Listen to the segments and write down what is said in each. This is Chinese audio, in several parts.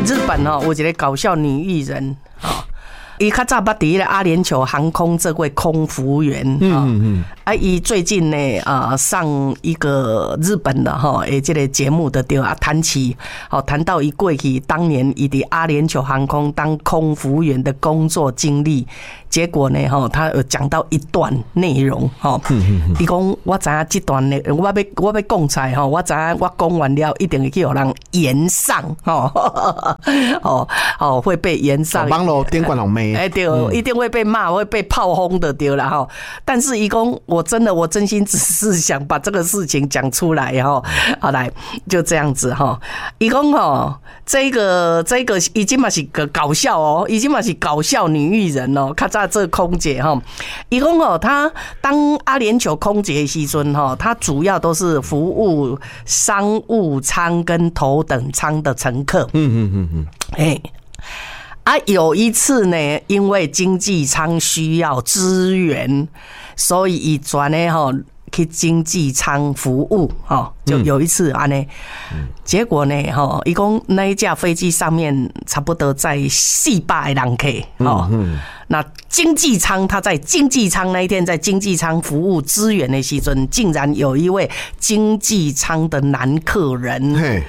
日本有一个搞笑女艺人伊较早捌伫迄个阿联酋航空这位空服员伊最近呢上一个日本的这个节目的对啊，谈到伊过去当年伊伫阿联酋航空当空服员的工作经历，结果呢他有讲到一段内容伊讲我知影这段呢，我要讲出来我知影我讲完了一定会去有人延上会被延上， 帮咯电管老妹。 对，一定会被骂，会被炮轰的对了哈。但是义工，我真心只是想把这个事情讲出来哈。好来，就这样子哈。义工这个已经嘛是个搞笑哦，已经嘛是搞笑女艺人哦。较早这空姐哈，义工她当阿联酋空姐的时阵哈，她主要都是服务商务舱跟头等舱的乘客。有一次呢，因为经济舱需要支援，所以伊转呢去经济舱服务就有一次结果呢伊讲那一架飞机上面差不多在400个人客那经济舱他在经济舱那一天在经济舱服务支援的时阵，竟然有一位经济舱的男客人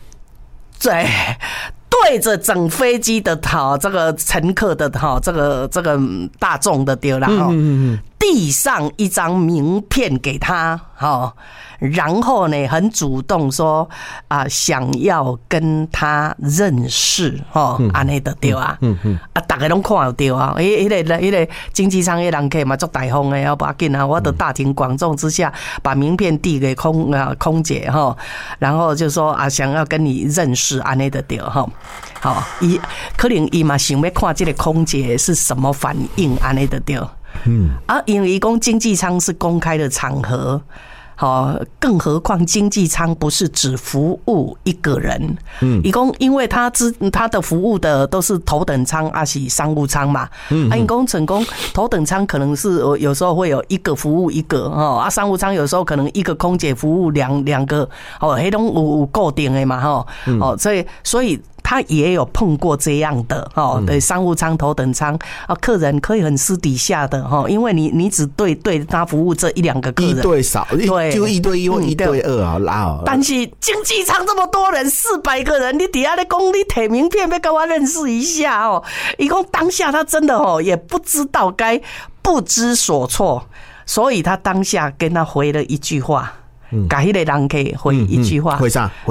对着整飞机的这个乘客的这个大众的对啦递上一张名片给他然后呢很主动说想要跟他认识安尼的对啊大家拢看到对啊迄个经济舱的人客嘛足大方的不要紧我就大庭广众之下把名片递给空姐然后就说想要跟你认识安尼的对可能伊嘛想要看这个空姐是什么反应安尼的对因为讲经济舱是公开的场合更何况经济舱不是只服务一个人因为他的服务的都是头等舱还是商务舱嘛因为成功头等舱可能是有时候会有一个服务一个商务舱有时候可能一个空姐服务两个那种有固定的嘛所以他也有碰过这样的对商务舱头等舱客人可以很私底下的因为你只对他服务这1-2个客人， 一对少，对，就1对1或1对2 但是经济舱这么多人400个人，你底下在讲你提名片要跟我认识一下一共当下他真的也不知道该不知所措，所以他当下跟他回了一句话给那个人客回一句话回啥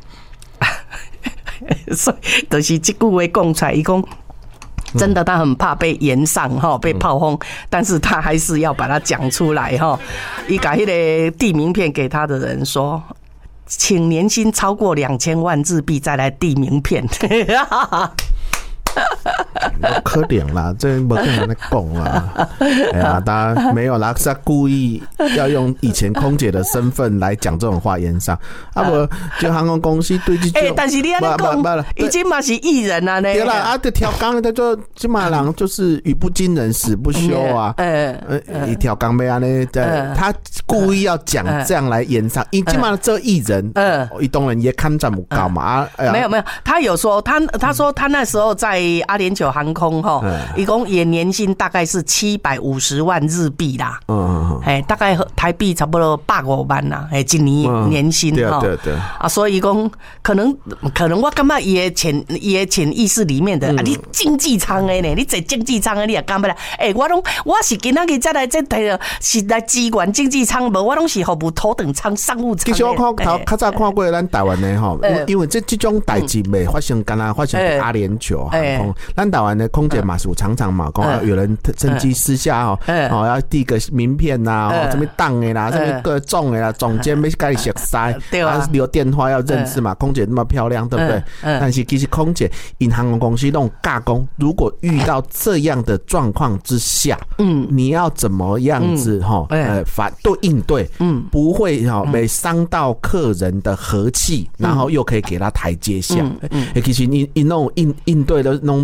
所以就是这句话讲出来他说真的他很怕被延上被炮轰但是他还是要把它讲出来他把那个递名片给他的人说请年薪超过2000万日币再来递名片可怜啦，这没跟人在讲啦。大家没有啦，是故意要用以前空姐的身份来讲这种话言上不就航空公司对这种但是你这样讲已经嘛是艺人啊对啦就调岗他就基本上就是语不惊人死不休一条岗没啊他故意要讲这样来言上基本上这艺人一东人也看这么高嘛没有他有说他说他那时候在阿联酋航空一共也年薪大概是750万日币啦大概台币差不多150万啦一年年薪对所以讲可能我感觉也潜意识里面的你经济舱的呢你坐经济舱的你也感觉我是今天再来这台是来支援经济舱无我拢是服务头等舱商务舱其实我较早看过咱台湾的因为这种代志没发生敢若发生在阿联酋航空咱台湾的空姐嘛是有常嘛讲有人趁机私下要递个名片什么档的啦什么各种的啦总监要跟你熟识留电话要认识嘛空姐那么漂亮对不对但是其实空姐银行公司那种尬工如果遇到这样的状况之下你要怎么样子应对不会没伤到客人的和气然后又可以给他台阶下其实你那种应对的那种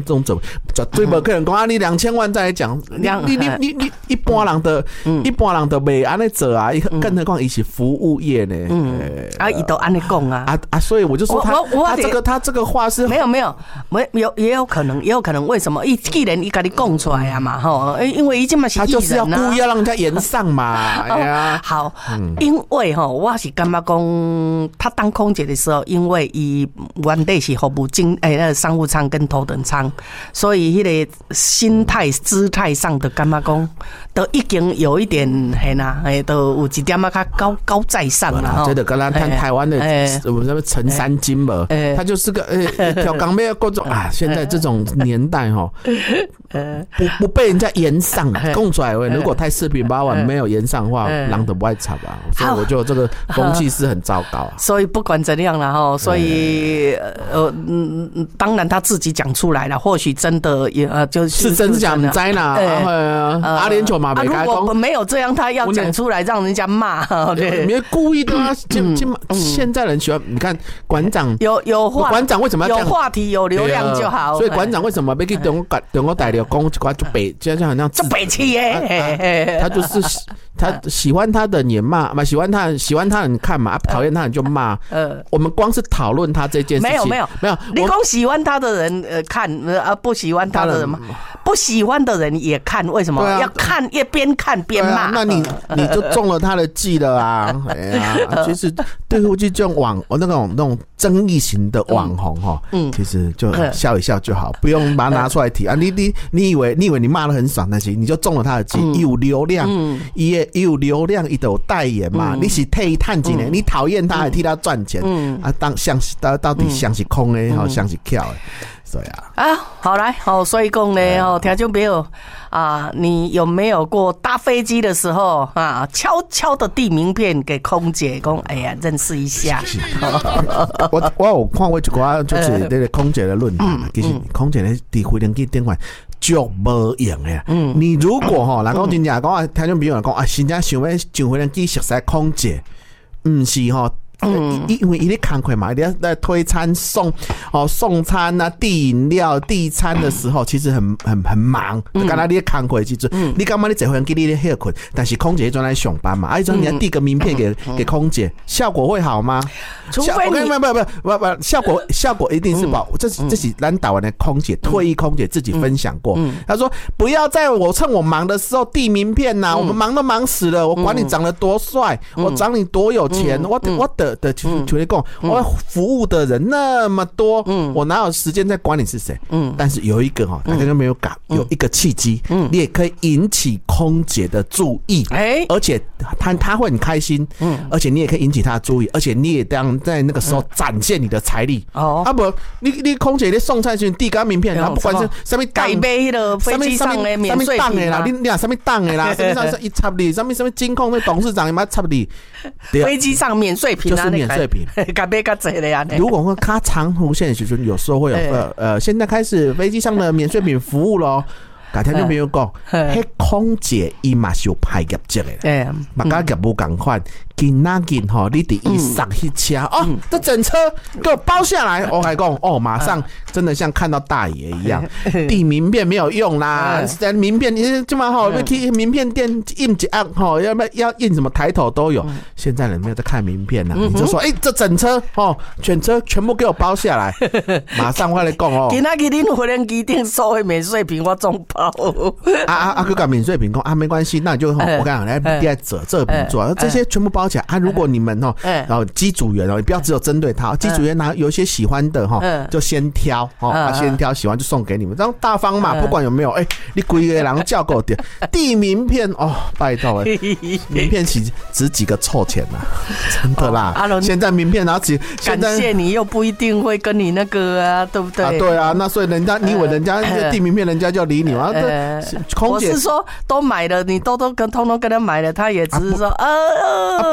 绝对不可能讲啊，你2000万再来讲，你一般人的没安尼做啊，更何况伊是服务业呢？ 伊都安尼讲啊， 所以我就说他这个话是没有也有可能为什么？既然伊跟你讲出来啊嘛，吼，因为伊这么是艺人啊， 他就是要故意要让人家延上嘛，哎呀， 好，因为吼，我是感觉讲，他当空姐的时候，因为伊原底是服务那个商务舱跟头等舱，所以迄个心态姿态上的感觉讲，都已经有一点嘿啦，都有一点较高在上了。 这个跟他看台湾的我们什么陈三金嘛，他就是个调岗妹各种啊，现在这种年代哈，不被人家延上供出来，如果太四平八稳没有延上的话，人都不爱吵吧。所以我觉得这个风气是很糟糕啊。 所以不管怎样啦哈，所以当然他自己讲出来了，或许真的也是真讲不知啦。阿联酋嘛没开工， 如果没有这样，他要讲出来让人家骂，对， 你故意的啊。现在人喜欢你看馆长有话， 馆长为什么要有话题有流量就好？ 所以馆长为什么要去中国大陆讲一寡就北，就像这北气耶？ 他就是他喜欢他的人也骂嘛，喜欢他的人看嘛，讨厌他的人就骂。我们光是讨论他这件事情， 没有，你光喜欢他的人看，不喜欢他的人嘛，不喜欢的人也看，为什么要看？也边看边骂？ 那你就中了他的计了啊！哎呀，其实对付这种那种争议型的网红哈，其实就笑一笑就好，不用把它拿出来提啊。你以为你骂得很爽，但是你就中了他的计，有流量，也有流量，伊都有代言嘛。你是替他赚钱，你讨厌他还替他赚钱，到底像是空的，好像是巧的。对啊， 好来，所以讲呢，听众朋友啊，你有没有过搭飞机的时候啊，悄悄的递名片给空姐，讲哎呀，认识一下。 我有看过一寡就是那个空姐的论坛，其实空姐咧伫飞机电话足无用的。你如果人讲真正讲，听众朋友讲啊，真正想要上飞机熟悉空姐，唔是因为伊咧工课嘛，伊咧推餐送餐啊、递饮料、递餐的时候，其实很忙。就刚才你咧工课时阵，你感觉你坐飞机你咧休困，但是空姐专来上班嘛，一种你要递个名片给空姐，效果会好吗？ 除非你不，效果一定是保。这是咱台湾的空姐退役空姐自己分享过，她说不要在趁我忙的时候递名片呐，我们忙都忙死了，我管你长得多帅，我长你多有钱，我就会讲，我服务的人那么多，我哪有时间在管你是谁？但是有一个大家都没有搞，有一个契机，你也可以引起空姐的注意，而且他会很开心，而且你也可以引起他的注意，而且你也当在那个时候展现你的财力。不，你空姐你送菜时递个名片，然后不管是什么改杯的飞机上的免税品啦， 你什么档的啦，什么一插你，什么金控那董事长你妈插你， 飞机上免税品就是免税品，如果说它长途线的时候，有时候会有现在开始飞机上的免税品服务咯。改天就没有讲，迄空姐伊嘛是有派业绩的，大家业务赶快，今仔日你第一上一车这整车给我包下来，我还讲马上真的像看到大爷一样，递名片没有用啦，名片你这么好，去名片店印几按要印什么抬头都有，现在人没有在看名片啦，你就说这整车全部给我包下来，马上我来讲今仔日恁飞机机顶所有免税品我总包。 就讲免税品讲没关系，那你就我跟你讲来这笔做，这些全部包起来如果你们然后机组员你不要只有针对他，机组员有一些喜欢的就先挑先挑喜欢就送给你们，这样大方嘛，不管有没有你规个人叫够点递名片拜托名片值几个臭钱啊，真的啦。现在名片然后感谢你又不一定会跟你那个啊，对不对？ 对啊，那所以你以为人家递名片人家就理你吗？空姐我是说都买了，你都通通跟他买了，他也只是说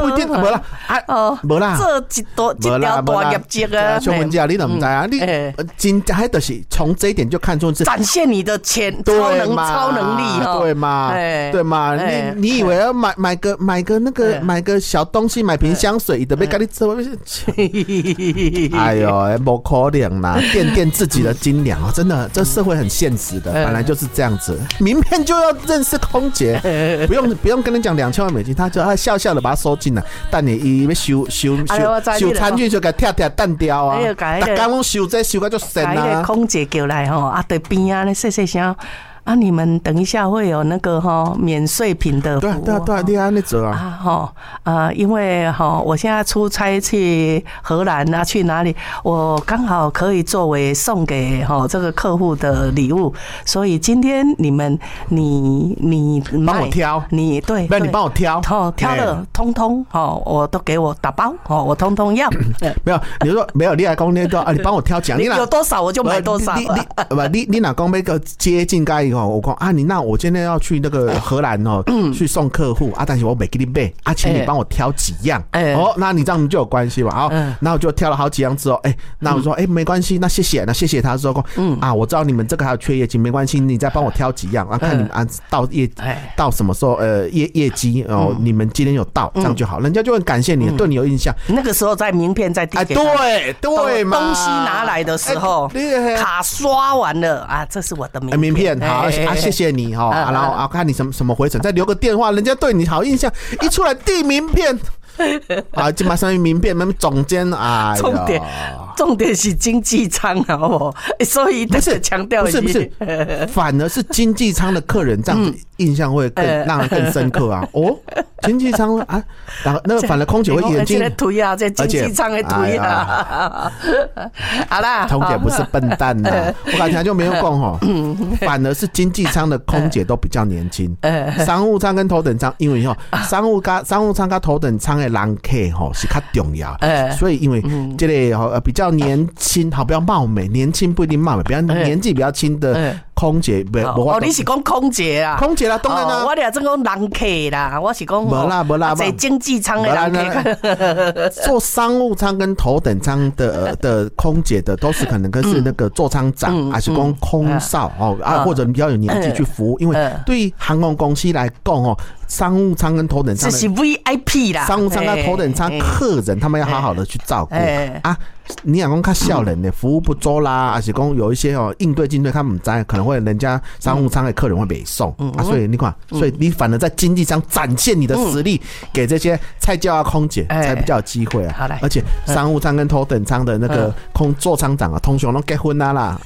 一定无啦无啦， 这一条大业绩啊！ 小文姐，你怎么知啊？你真还得是从这一点就看出是展现你的超能力哈， 对嘛？对嘛？你以为要买个那个买个小东西，买瓶香水，得被跟你做？哎呦，不可能啦！垫自己的斤两哦，真的，这社会很现实的，本来就是这样子。名片就要认识空姐，不用跟你讲$2000万，他就笑笑的把它收进来，但你要收餐具就给跳蛋雕啊，大家拢收这收个就神啊！ 空姐叫来吼，啊对边啊，说声。啊，你们等一下会有那个免税品的服务。 对，你安尼做啊？ 因为我现在出差去荷兰啊，去哪里，我刚好可以作为送给这个客户的礼物，所以今天你帮我挑， 你对， 不然你帮我挑， 挑了通通我都给我打包我通通要。 没有，你说没有，你来讲那个你帮我挑奖， 你有多少我就买多少。 你哪讲那个接近该我讲啊，我今天要去那个荷兰去送客户啊，但是我没给你买啊，请你帮我挑几样那你这样就有关系嘛？好，那我就挑了好几样之后，那我说没关系，那谢谢他说我知道你们这个还有缺业绩，没关系，你再帮我挑几样啊，看你们到什么时候业绩你们今天有到这样就好，人家就很感谢你，对你有印象。 那个时候在名片在递给他， 对嘛， 东西拿来的时候卡刷完了啊，这是我的名片，好谢谢你然后看你什么回程，再留个电话，人家对你好印象，一出来递名片就马上名片，总监重点是经济舱好不好？所以不是强调不是，反而是经济舱的客人这样子印象会让人更深刻啊！经济舱啊，然后那个反而空姐会眼睛推啊，在经济舱的推啊，好啦， 空姐不是笨蛋的，我刚才就没有讲反而是经济舱的空姐都比较年轻，商务舱跟头等舱，因为商务舱跟头等舱的人客是较重要，所以因为这个比较年轻，好不要貌美，年轻不一定貌美，比较年纪比较轻的空姐， 你是讲空姐啊？ 空姐啦，当然啦， 我俩真讲人客啦，我是讲没啦， 在经济舱的人客， 坐商务舱跟头等舱的空姐的，都是可能是那个座舱长，还是讲空少或者比较有年纪去服务，因为对于航空公司来讲商务舱跟头等舱这是 VIP 啦， 商务舱跟头等舱客人他们要好好的去照顾啊。你想讲较笑人的服务不周啦，还是讲有一些应对进退他们不知道，可能会人家商务舱的客人会北送所以你看，所以你反而在经济舱展现你的实力，给这些菜教啊空姐才比较有机会啊。而且商务舱跟头等舱的那个座舱长通常都结婚啦。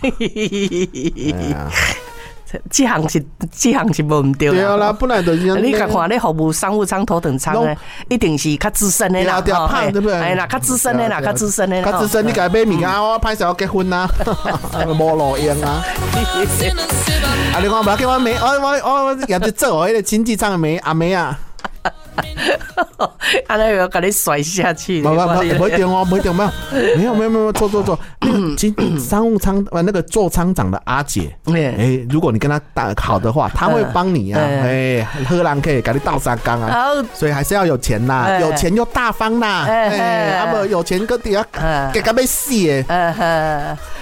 这行是无唔对啦。 对啦，本来就是你看你服务商务舱、头等舱的，一定是较资深的啦， 对不对？ 哎啦，较资深的啦，较资深的。 较资深，你改买物件，我歹势要结婚啊，无路用啊。你看无叫我妹，我也是做迄个经济舱的妹阿妹啊。 安尼要把你甩下去， 不一定哦，不一定没有，坐，那个商务舱那个座舱长的阿姐，如果你跟他打好的话，他会帮你啊，荷兰可以给你倒三缸啊，所以还是要有钱啦，有钱又大方啦，不有钱个底下给他被死